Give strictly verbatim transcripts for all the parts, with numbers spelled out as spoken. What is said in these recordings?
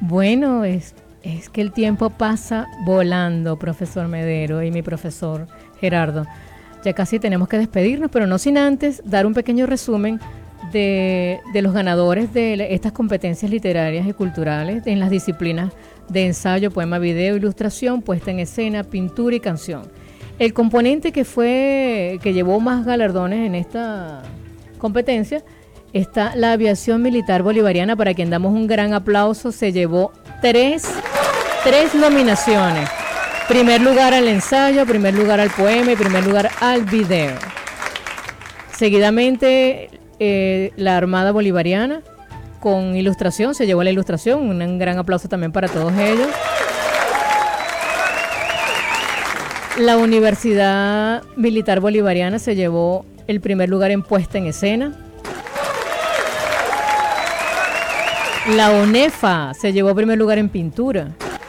Bueno, es, es que el tiempo pasa volando, profesor Medero y mi profesor Gerardo. Ya casi tenemos que despedirnos, pero no sin antes dar un pequeño resumen de, de los ganadores de estas competencias literarias y culturales en las disciplinas de ensayo, poema, video, ilustración, puesta en escena, pintura y canción. El componente que fue que llevó más galardones en esta competencia está la aviación militar bolivariana, para quien damos un gran aplauso. Se llevó tres, tres nominaciones. Primer lugar al ensayo, primer lugar al poema y primer lugar al video. Seguidamente, eh, la Armada Bolivariana con ilustración, se llevó la ilustración. Un gran aplauso también para todos ellos. La Universidad Militar Bolivariana se llevó el primer lugar en puesta en escena. La UNEFA se llevó primer lugar en pintura.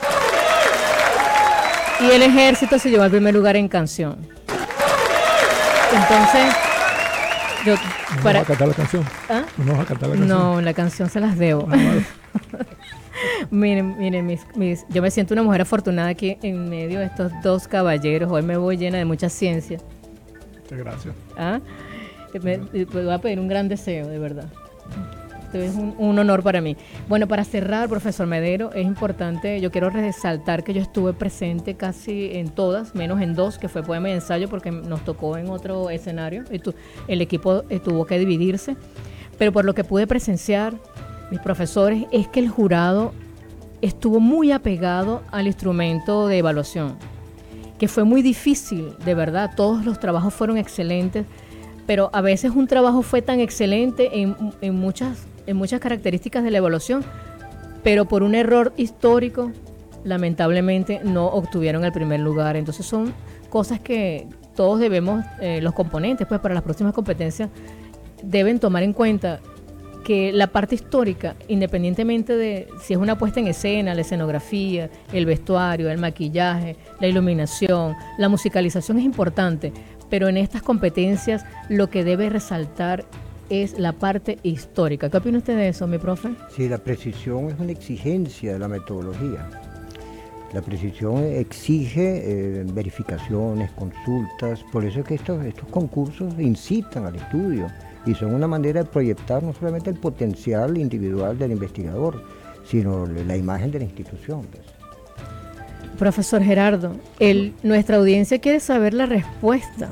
Y el Ejército se llevó el primer lugar en canción. Entonces, yo, ¿No para... vas a cantar la canción? ¿Ah? ¿No vas a cantar la canción? No, la canción se las debo. Ah, vale. Miren, miren, mis, mis, yo me siento una mujer afortunada aquí en medio de estos dos caballeros. Hoy me voy llena de mucha ciencia. Muchas gracias. ¿Ah? Me, me voy a pedir un gran deseo, de verdad. Esto es un, un honor para mí. Bueno, para cerrar, profesor Medero, es importante, yo quiero resaltar que yo estuve presente casi en todas, menos en dos, que fue poema y ensayo, porque nos tocó en otro escenario. Y tu, el equipo eh, tuvo que dividirse. Pero por lo que pude presenciar, mis profesores, es que el jurado estuvo muy apegado al instrumento de evaluación, que fue muy difícil, de verdad. Todos los trabajos fueron excelentes, pero a veces un trabajo fue tan excelente en, en, muchas, en muchas características de la evaluación, pero por un error histórico, lamentablemente no obtuvieron el primer lugar. Entonces son cosas que todos debemos, eh, los componentes, pues para las próximas competencias, deben tomar en cuenta, que la parte histórica, independientemente de si es una puesta en escena, la escenografía, el vestuario, el maquillaje, la iluminación, la musicalización es importante, pero en estas competencias lo que debe resaltar es la parte histórica. ¿Qué opina usted de eso, mi profe? Sí, la precisión es una exigencia de la metodología. La precisión exige eh, verificaciones, consultas, por eso es que estos, estos concursos incitan al estudio y son una manera de proyectar no solamente el potencial individual del investigador, sino la imagen de la institución. Pues. Profesor Gerardo, el, nuestra audiencia quiere saber la respuesta